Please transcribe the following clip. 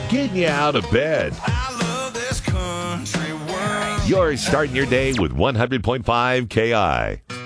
getting you out of bed. You're starting your day with 100.5 KI.